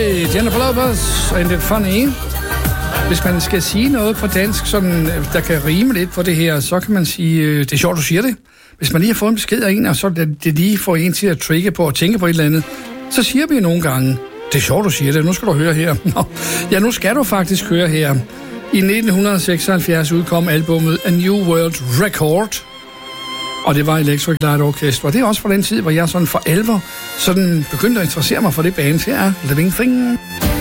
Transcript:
Hey, Jennifer Lopez, and it's funny. Hvis man skal sige noget på dansk, sådan, der kan rime lidt på det her, så kan man sige, det er sjovt, du siger det. Hvis man lige har fået en besked af en, og så det lige får en til at trigge på og tænke på et eller andet, så siger vi nogle gange, det er sjovt, du siger det, nu skal du høre her. Ja, nu skal du faktisk høre her. I 1976 udkom albumet A New World Record, og det var Electric Light Orchestra. Det er også fra den tid, hvor jeg sådan for alvor sådan begyndte at interessere mig for det band her, Living Thing.